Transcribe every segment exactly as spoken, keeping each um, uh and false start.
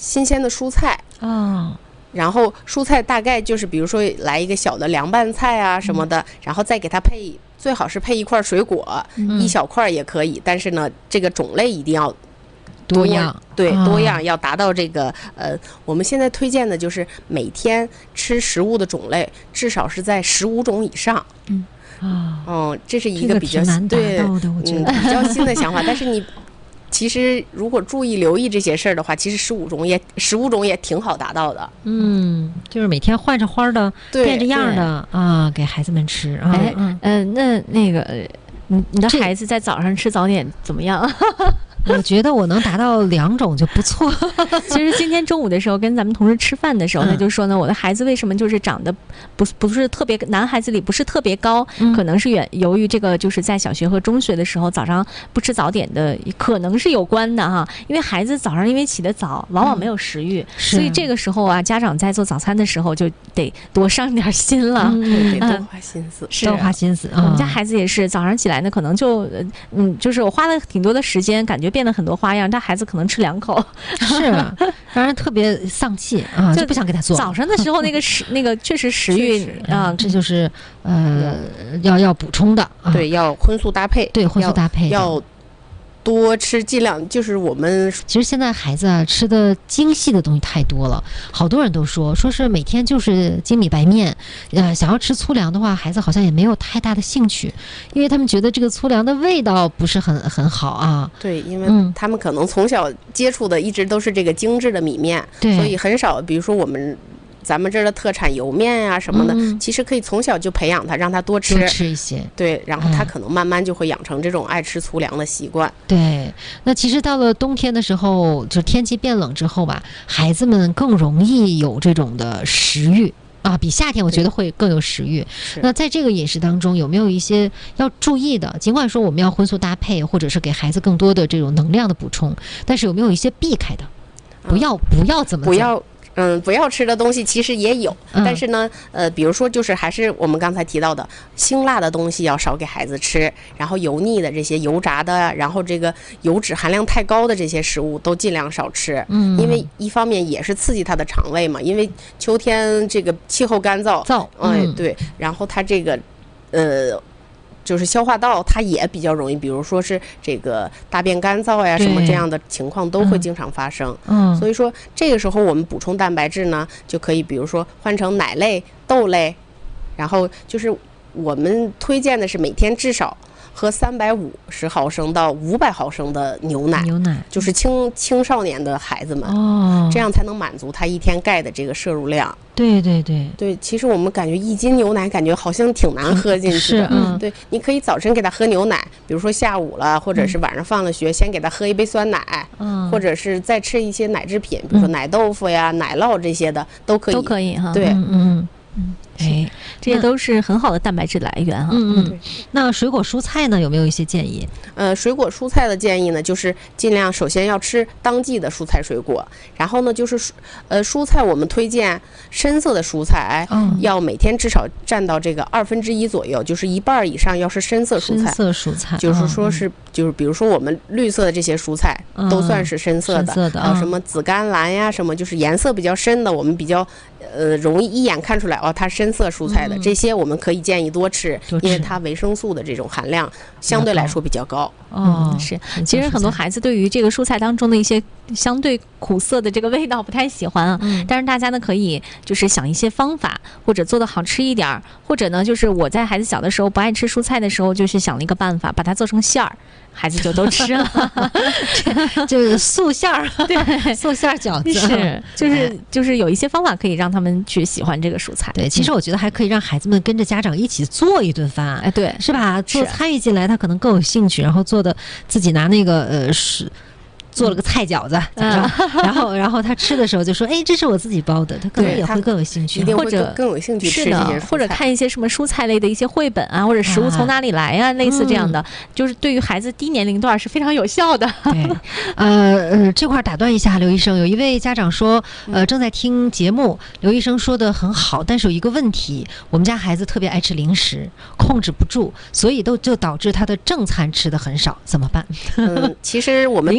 新鲜的蔬菜哦。 然后蔬菜大概就是比如说来一个小的凉拌菜啊什么的，嗯、然后再给它配，最好是配一块水果，嗯、一小块也可以，但是呢，这个种类一定要多样， 对， 哦、 多样要达到这个呃，我们现在推荐的就是每天吃食物的种类至少是在十五种以上。 嗯啊， 嗯，这是一个比较难达到的，我觉得、 嗯、比较新的想法，但是你。其实，如果注意留意这些事儿的话，其实十五种也十五种也挺好达到的。 嗯，就是每天换着花的、变着样的啊，给孩子们吃啊。 哎，嗯、呃，那那个，你你的孩子在早上吃早点怎么样？ 我觉得我能达到两种就不错。 其实今天中午的时候跟咱们同事吃饭的时候，他就说呢，我的孩子为什么就是长得不不是特别，男孩子里不是特别高，嗯、可能是远由于这个就是在小学和中学的时候早上不吃早点的，可能是有关的哈。因为孩子早上因为起得早，往往没有食欲，嗯、所以这个时候啊，家长在做早餐的时候就得多上点心了， 嗯，得多花心思， 是多花心思。 我们家孩子也是早上起来呢，可能就嗯，就是我花了挺多的时间，感觉变得很多花样，但孩子可能吃两口， 是让人特别丧气啊，就不想给他做。 早上的时候那个食那个确实食欲啊， 这就是呃要要补充的， 啊、对，要荤素搭配， 对，荤素搭配要。多吃，尽量就是我们其实现在孩子啊吃的精细的东西太多了，好多人都说说是每天就是精米白面，呃，想要吃粗粮的话，孩子好像也没有太大的兴趣，因为他们觉得这个粗粮的味道不是很很好啊。 对，因为他们可能从小接触的一直都是这个精致的米面， 对， 所以很少，比如说我们。咱们这儿的特产油面呀、啊、什么的、嗯，其实可以从小就培养他，让他多吃多吃一些。 对，然后他可能慢慢就会养成这种爱吃粗粮的习惯。 对，那其实到了冬天的时候，就天气变冷之后吧，孩子们更容易有这种的食欲啊，比夏天我觉得会更有食欲。那在这个饮食当中，有没有一些要注意的？尽管说我们要荤素搭配，或者是给孩子更多的这种能量的补充，但是有没有一些避开的？不要、嗯、不要怎么不要。嗯，不要吃的东西其实也有，嗯、但是呢，呃，比如说就是还是我们刚才提到的辛辣的东西要少给孩子吃，然后油腻的这些油炸的，然后这个油脂含量太高的这些食物都尽量少吃。嗯，因为一方面也是刺激他的肠胃嘛，因为秋天这个气候干燥， 燥， 哎、嗯，对，然后他这个，呃。就是消化道它也比较容易，比如说是这个大便干燥呀什么这样的情况都会经常发生。嗯，所以说这个时候我们补充蛋白质呢，就可以比如说换成奶类、豆类，然后就是我们推荐的是每天至少喝三百五十毫升到五百毫升的牛奶， 牛奶就是青青少年的孩子们，哦，这样才能满足他一天钙的这个摄入量。 对对对对，其实我们感觉一斤牛奶感觉好像挺难喝进去的， 嗯， 对，你可以早晨给他喝牛奶，比如说下午了，或者是晚上放了学，嗯、先给他喝一杯酸奶，嗯，或者是再吃一些奶制品，比如说奶豆腐呀、嗯、奶酪这些的都可以， 都可以哈， 对， 嗯嗯嗯。 哎，这些都是很好的蛋白质来源哈。 嗯嗯，对。那水果蔬菜呢，有没有一些建议？ 呃，水果蔬菜的建议呢，就是尽量首先要吃当季的蔬菜水果，然后呢，就是呃蔬菜我们推荐深色的蔬菜，嗯、要每天至少占到这个二分之一左右，就是一半以上要是深色蔬菜。 深色蔬菜， 就是说是、嗯、就是比如说我们绿色的这些蔬菜、嗯、都算是深色的， 深色的啊、呃，什么紫甘蓝呀，什么就是颜色比较深的，我们比较呃容易一眼看出来哦，它深色蔬菜的、嗯、这些我们可以建议多吃， 多吃， 因为它维生素的这种含量相对来说比较高。 哦、嗯，是。其实很多孩子对于这个蔬菜当中的一些相对苦涩的这个味道不太喜欢啊，嗯、但是大家呢可以就是想一些方法，或者做得好吃一点，或者呢就是我在孩子小的时候不爱吃蔬菜的时候，就是想了一个办法，把它做成馅儿。孩子就都吃了， 就是素馅儿， 对， 素馅儿饺子是，就是就是有一些方法可以让他们去喜欢这个蔬菜。 对，其实我觉得还可以让孩子们跟着家长一起做一顿饭， 哎，对， 是吧？做参与进来，他可能更有兴趣，然后做的自己拿那个呃是。做了个菜饺子，嗯、然后然后他吃的时候就说：“哎，这是我自己包的。”他可能也会更有兴趣， 或者更有兴趣吃这些蔬菜， 或者看一些什么蔬菜类的一些绘本啊，或者食物从哪里来呀、啊，类似这样的，嗯、就是对于孩子低年龄段是非常有效的。 对，呃呃，这块打断一下，刘医生，有一位家长说，呃，正在听节目，刘医生说的很好，但是有一个问题，我们家孩子特别爱吃零食，控制不住，所以都就导致他的正餐吃的很少，怎么办？ 嗯，其实我们对零食可。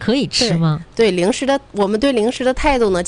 可以吃吗？ 对，对零食的，我们对零食的态度呢？